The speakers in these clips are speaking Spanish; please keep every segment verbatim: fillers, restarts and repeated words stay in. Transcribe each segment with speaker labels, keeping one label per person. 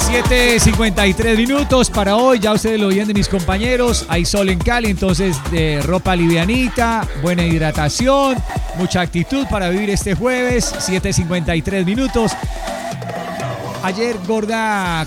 Speaker 1: siete cincuenta y tres minutos para hoy, ya ustedes lo oían de mis compañeros, hay sol en Cali, entonces de ropa livianita, buena hidratación, mucha actitud para vivir este jueves, siete cincuenta y tres minutos. Ayer, Gorda,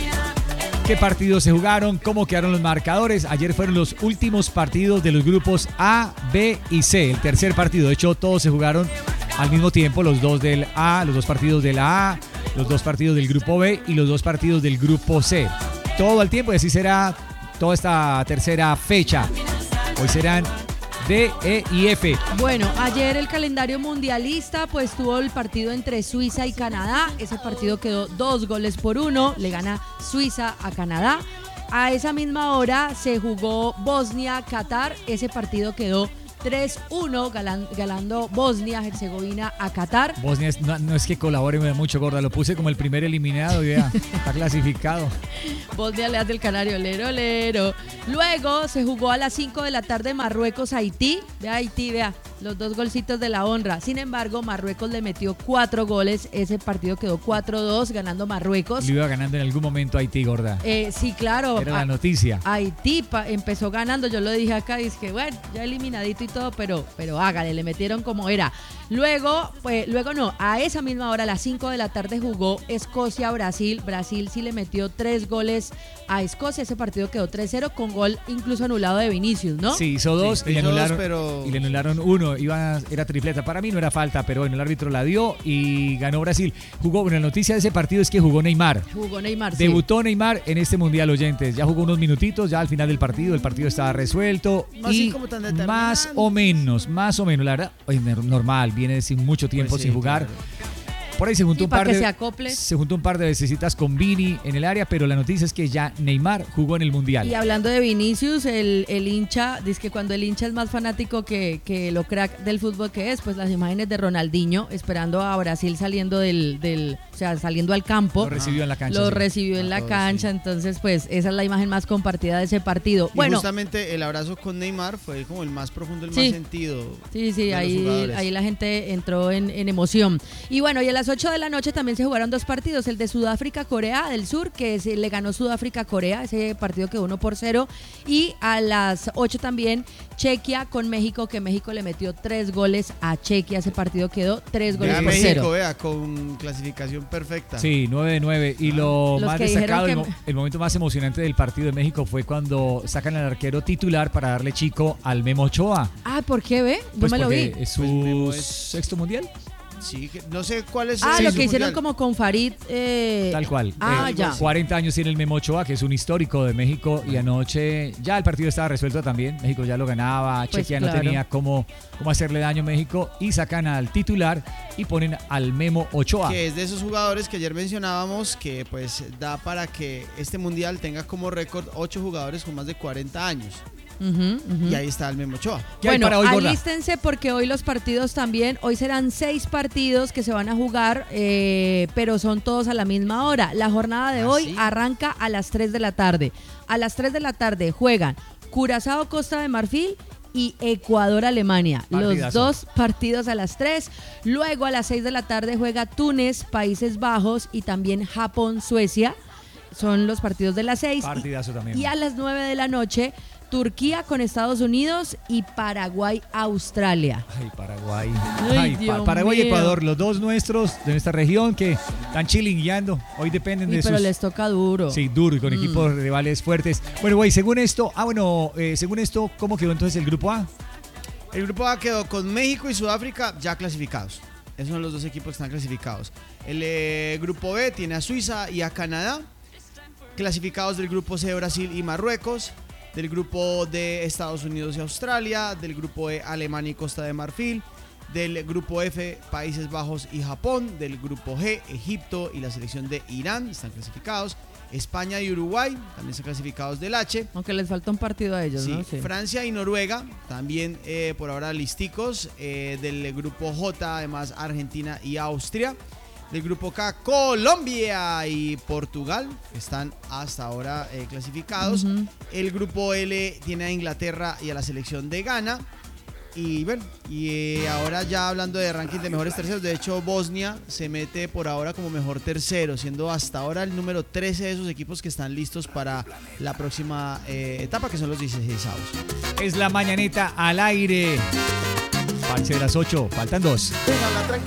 Speaker 1: ¿qué partidos se jugaron? ¿Cómo quedaron los marcadores? Ayer fueron los últimos partidos de los grupos A, B y C, el tercer partido, de hecho todos se jugaron al mismo tiempo, los dos del A, los dos partidos de la A, los dos partidos del grupo B y los dos partidos del grupo C. Todo al tiempo y así será toda esta tercera fecha. Hoy serán D, E y F.
Speaker 2: Bueno, ayer el calendario mundialista pues tuvo el partido entre Suiza y Canadá. Ese partido quedó dos goles por uno. Le gana Suiza a Canadá. A esa misma hora se jugó Bosnia-Qatar. Ese partido quedó tres uno, ganando Bosnia-Herzegovina a Qatar.
Speaker 1: Bosnia es, no, no es que colabore mucho, Gorda, lo puse como el primer eliminado y vea, está clasificado.
Speaker 2: Bosnia le hace el canario, lero, lero. Luego se jugó a las cinco de la tarde Marruecos-Haití. Vea Haití, vea, los dos golcitos de la honra. Sin embargo, Marruecos le metió cuatro goles. Ese partido quedó cuatro dos, ganando Marruecos.
Speaker 1: Le iba ganando en algún momento Haití, Gorda.
Speaker 2: Eh, sí, claro.
Speaker 1: Era la noticia.
Speaker 2: Haití pa, empezó ganando, yo lo dije acá, y es que bueno, ya eliminadito y todo, pero, pero hágale, le metieron como era. Luego, pues, luego no, a esa misma hora, a las cinco de la tarde jugó Escocia-Brasil. Brasil sí le metió tres goles a Escocia. Ese partido quedó tres cero con gol incluso anulado de Vinicius, ¿no?
Speaker 1: Sí, hizo dos,
Speaker 3: sí,
Speaker 1: y, le
Speaker 3: hizo
Speaker 1: anularon,
Speaker 3: dos pero...
Speaker 1: y le anularon uno. Iba, era tripleta. Para mí no era falta, pero bueno, el árbitro la dio y ganó Brasil. Jugó, bueno, la noticia de ese partido es que jugó Neymar.
Speaker 2: Jugó Neymar,
Speaker 1: Debutó
Speaker 2: sí.
Speaker 1: Neymar en este Mundial, oyentes. Ya jugó unos minutitos, ya al final del partido, el partido estaba resuelto.
Speaker 3: No
Speaker 1: y
Speaker 3: como tan
Speaker 1: más o menos, más o menos, la verdad, oye, normal, viene sin mucho tiempo pues sí, sin jugar. Claro. Por ahí se juntó, un par, de,
Speaker 2: se,
Speaker 1: se juntó un par de vecesitas con Vini en el área, pero la noticia es que ya Neymar jugó en el Mundial.
Speaker 2: Y hablando de Vinicius, el, el hincha, dice que cuando el hincha es más fanático que, que lo crack del fútbol que es, pues las imágenes de Ronaldinho esperando a Brasil saliendo del, del o sea, saliendo al campo.
Speaker 1: Lo recibió en la cancha.
Speaker 2: Lo
Speaker 1: sí.
Speaker 2: recibió en la
Speaker 3: todos,
Speaker 2: cancha, sí. Entonces pues esa es la imagen más compartida de ese partido.
Speaker 3: Y
Speaker 2: bueno,
Speaker 3: justamente el abrazo con Neymar fue como el más profundo, el
Speaker 2: sí.
Speaker 3: más sentido.
Speaker 2: Sí, sí, ahí, ahí la gente entró en, en emoción. Y bueno, y a las ocho de la noche también se jugaron dos partidos, el de Sudáfrica-Corea del Sur, que se le ganó Sudáfrica-Corea, ese partido quedó uno por cero, y a las ocho también Chequia con México, que México le metió tres goles a Chequia, ese partido quedó tres goles
Speaker 3: vea
Speaker 2: por
Speaker 3: México,
Speaker 2: cero.
Speaker 3: Vea, con clasificación perfecta.
Speaker 1: Sí, nueve de nueve, y lo
Speaker 2: Los
Speaker 1: más
Speaker 2: que
Speaker 1: destacado,
Speaker 2: que...
Speaker 1: el, mo- el momento más emocionante del partido de México fue cuando sacan al arquero titular para darle chico al Memo Ochoa.
Speaker 2: Ah, ¿por qué, ve? Yo
Speaker 1: Pues
Speaker 2: me lo vi.
Speaker 1: Es su
Speaker 3: Pues es...
Speaker 1: sexto mundial.
Speaker 3: Sí, no sé cuál es.
Speaker 2: Ah,
Speaker 3: el
Speaker 2: lo que
Speaker 3: mundial.
Speaker 2: hicieron como con Farid. Eh...
Speaker 1: Tal cual.
Speaker 2: Ah,
Speaker 1: eh,
Speaker 2: ya.
Speaker 1: cuarenta años tiene el Memo Ochoa, que es un histórico de México, y anoche ya el partido estaba resuelto también. México ya lo ganaba,
Speaker 2: Pues
Speaker 1: Chequia
Speaker 2: claro.
Speaker 1: no tenía cómo, cómo hacerle daño a México, y sacan al titular y ponen al Memo Ochoa.
Speaker 3: Que es de esos jugadores que ayer mencionábamos que pues da para que este mundial tenga como récord ocho jugadores con más de cuarenta años.
Speaker 2: Uh-huh, uh-huh.
Speaker 3: Y ahí está el Memo Ochoa.
Speaker 2: Bueno,
Speaker 1: para hoy,
Speaker 2: alístense porque hoy los partidos también, hoy serán seis partidos que se van a jugar, eh, pero son todos a la misma hora. La jornada de
Speaker 3: ¿Ah,
Speaker 2: hoy
Speaker 3: sí?
Speaker 2: arranca a las tres de la tarde. A las tres de la tarde juegan Curazao, Costa de Marfil y Ecuador-Alemania. Los dos partidos a las tres. Luego a las seis de la tarde juega Túnez, Países Bajos y también Japón-Suecia. Son los partidos de las seis.
Speaker 1: Partidazo también.
Speaker 2: Y a las nueve de la noche Turquía con Estados Unidos y Paraguay-Australia.
Speaker 1: Ay, Paraguay.
Speaker 2: Ay,
Speaker 1: Ay,
Speaker 2: Dios
Speaker 1: pa- Paraguay y
Speaker 2: mío.
Speaker 1: Ecuador, los dos nuestros de nuestra región que están chilingueando. Hoy dependen
Speaker 2: Uy,
Speaker 1: de
Speaker 2: pero
Speaker 1: sus...
Speaker 2: les toca duro.
Speaker 1: Sí, duro y con
Speaker 2: Mm.
Speaker 1: equipos rivales fuertes. Bueno, güey, según esto, ah, bueno, eh, según esto, ¿cómo quedó entonces el grupo A?
Speaker 3: El grupo A quedó con México y Sudáfrica ya clasificados. Esos son los dos equipos que están clasificados. El eh, grupo B tiene a Suiza y a Canadá. Clasificados del grupo C, Brasil y Marruecos. Del grupo de Estados Unidos y Australia, del grupo E, Alemania y Costa de Marfil, del grupo F, Países Bajos y Japón, del grupo G, Egipto y la selección de Irán están clasificados, España y Uruguay también están clasificados del H.
Speaker 2: Aunque les falta un partido a ellos,
Speaker 3: Sí,
Speaker 2: ¿no? Sí.
Speaker 3: Francia y Noruega también eh, por ahora listicos, eh, del grupo J, además Argentina y Austria. Del grupo K, Colombia y Portugal están hasta ahora eh, clasificados.
Speaker 2: Uh-huh.
Speaker 3: El grupo L tiene a Inglaterra y a la selección de Ghana. Y bueno, y eh, ahora ya hablando de ranking de mejores terceros, de hecho Bosnia se mete por ahora como mejor tercero, siendo hasta ahora el número trece de esos equipos que están listos para la próxima eh, etapa, que son los dieciseisavos.
Speaker 1: Es la mañanita al aire. Parce de las ocho, faltan dos.